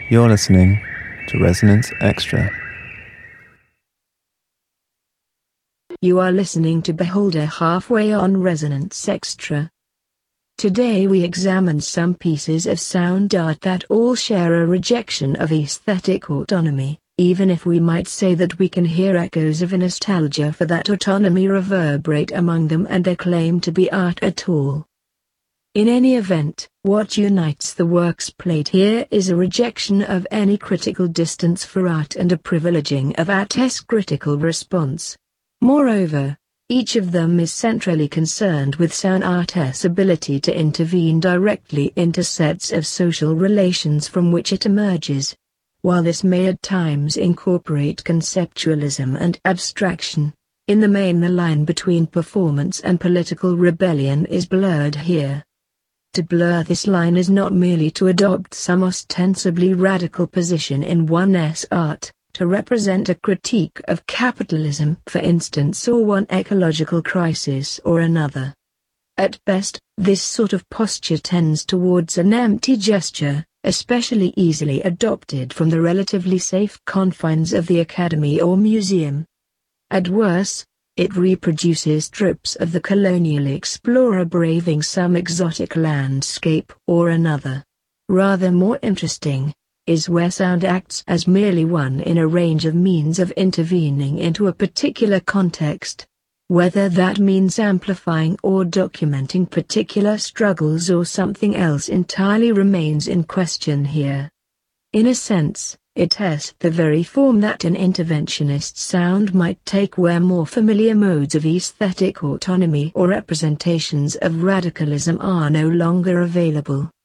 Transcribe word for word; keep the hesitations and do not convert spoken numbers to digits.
You're listening to Resonance Extra. You are listening to Beholder Halfway on Resonance Extra. Today we examine some pieces of sound art that all share a rejection of aesthetic autonomy, even if we might say that we can hear echoes of a nostalgia for that autonomy reverberate among them and their claim to be art at all. In any event, what unites the works played here is a rejection of any critical distance for art and a privileging of art's critical response. Moreover, each of them is centrally concerned with sound art's ability to intervene directly into sets of social relations from which it emerges. While this may at times incorporate conceptualism and abstraction, in the main the line between performance and political rebellion is blurred here. To blur this line is not merely to adopt some ostensibly radical position in one's art, to represent a critique of capitalism for instance or one ecological crisis or another. At best, this sort of posture tends towards an empty gesture, especially easily adopted from the relatively safe confines of the academy or museum. At worst, it reproduces tropes of the colonial explorer braving some exotic landscape or another. Rather more interesting is where sound acts as merely one in a range of means of intervening into a particular context. Whether that means amplifying or documenting particular struggles or something else entirely remains in question here. In a sense, it has the very form that an interventionist sound might take where more familiar modes of aesthetic autonomy or representations of radicalism are no longer available.